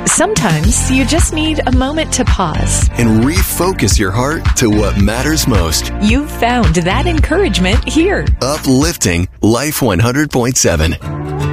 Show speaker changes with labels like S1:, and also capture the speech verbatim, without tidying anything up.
S1: Sometimes you just need a moment to pause
S2: and refocus your heart to what matters most.
S1: You've found that encouragement here.
S2: Uplifting Life one hundred point seven.